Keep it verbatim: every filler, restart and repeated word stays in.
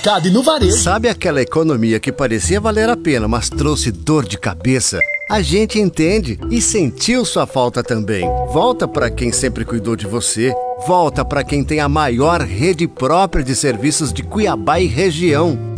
atacado e no varejo. Sabe aquela economia que parecia valer a pena, mas trouxe dor de cabeça? A gente entende e sentiu sua falta também. Volta para quem sempre cuidou de você. Volta para quem tem a maior rede própria de serviços de Cuiabá e região.